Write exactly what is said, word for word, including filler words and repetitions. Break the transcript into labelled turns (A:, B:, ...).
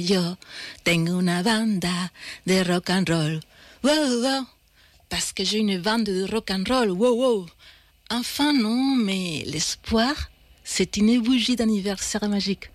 A: Yo tengo una banda de rock and roll. Wow, wow. Parce que j'ai une bande de rock and roll. Wow, wow. Enfin non, mais l'espoir, c'est une bougie d'anniversaire magique.